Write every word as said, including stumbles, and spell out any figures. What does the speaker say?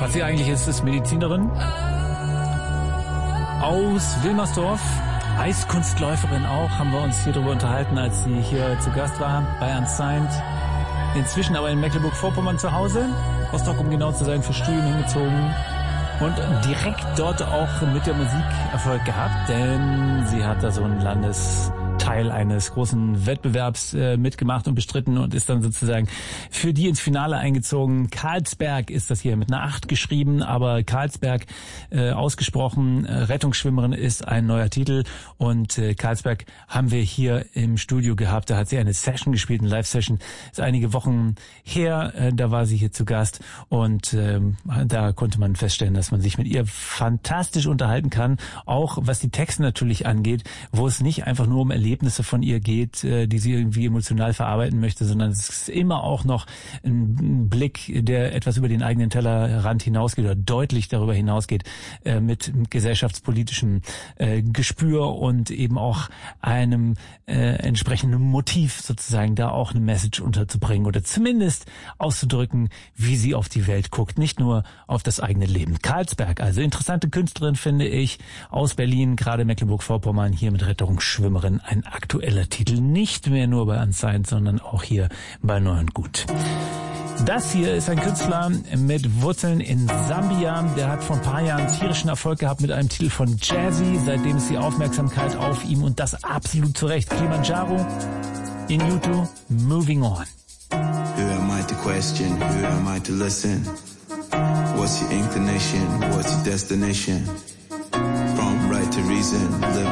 Was sie eigentlich ist, ist Medizinerin aus Wilmersdorf. Eiskunstläuferin auch, haben wir uns hier drüber unterhalten, als sie hier zu Gast war bei Unsigned. Inzwischen aber in Mecklenburg-Vorpommern zu Hause. Rostock, um genau zu sein, für Studium hingezogen. Und direkt dort auch mit der Musik Erfolg gehabt, denn sie hat da so ein Landesteil eines großen Wettbewerbs äh, mitgemacht und bestritten und ist dann sozusagen für die ins Finale eingezogen. Karlsberg ist das hier mit einer acht geschrieben, aber Karlsberg äh, ausgesprochen. Äh, Rettungsschwimmerin ist ein neuer Titel und äh, Karlsberg haben wir hier im Studio gehabt. Da hat sie eine Session gespielt, eine Live-Session. Ist einige Wochen her, äh, da war sie hier zu Gast und äh, da konnte man feststellen, dass man sich mit ihr fantastisch unterhalten kann, auch was die Texte natürlich angeht, wo es nicht einfach nur um Erlebnisse von ihr geht, die sie irgendwie emotional verarbeiten möchte, sondern es ist immer auch noch ein Blick, der etwas über den eigenen Tellerrand hinausgeht oder deutlich darüber hinausgeht, mit gesellschaftspolitischem Gespür und eben auch einem entsprechenden Motiv sozusagen da auch eine Message unterzubringen oder zumindest auszudrücken, wie sie auf die Welt guckt, nicht nur auf das eigene Leben. Karlsberg, also interessante Künstlerin, finde ich, aus Berlin, gerade Mecklenburg-Vorpommern, hier mit Rettungsschwimmerin, ein aktueller Titel, nicht mehr nur bei Unsigned, sondern auch hier bei Neu und Gut. Das hier ist ein Künstler mit Wurzeln in Sambia, der hat vor ein paar Jahren tierischen Erfolg gehabt mit einem Titel von Jazzy, seitdem ist die Aufmerksamkeit auf ihm und das absolut zu Recht. Kilimanjaro in YouTube, Moving On. Who am I to question? Who am I to listen? What's your inclination? What's your destination? From right to reason, live